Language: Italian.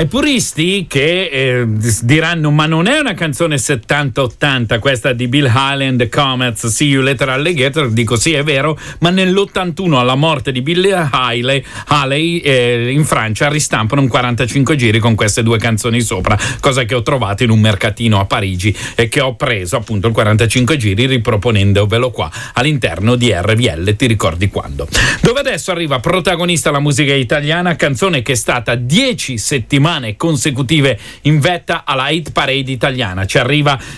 Ai puristi che diranno ma non è una canzone 70-80 questa di Bill Haley and the Comets, See You Later Alligator, dico sì è vero, ma nell'81 alla morte di Bill Haley in Francia ristampano un 45 giri con queste due canzoni sopra, cosa che ho trovato in un mercatino a Parigi e che ho preso appunto il 45 giri riproponendovelo qua all'interno di RVL Ti ricordi quando, dove adesso arriva protagonista la musica italiana, canzone che è stata 10 settimane consecutive in vetta alla hit parade italiana. Ci arriva